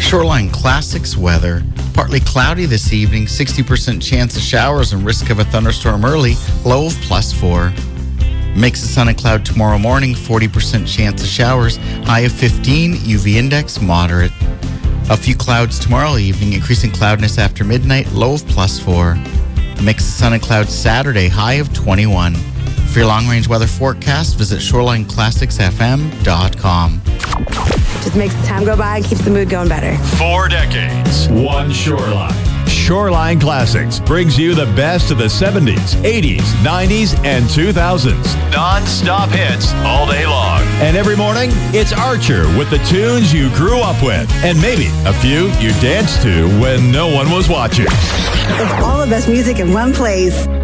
Shoreline Classics weather. Partly cloudy this evening, 60% chance of showers and risk of a thunderstorm early, low of +4. Mix of sun and cloud tomorrow morning, 40% chance of showers, high of 15, UV index moderate. A few clouds tomorrow evening, increasing cloudiness after midnight, low of +4. Mix of sun and clouds Saturday, high of 21. For your long-range weather forecast, visit ShorelineClassicsFM.com. Just makes the time go by and keeps the mood going better. 4 decades, one Shoreline. Shoreline Classics brings you the best of the 70s, 80s, 90s, and 2000s. Non-stop hits all day long. And every morning, it's Archer with the tunes you grew up with. And maybe a few you danced to when no one was watching. It's all the best music in one place.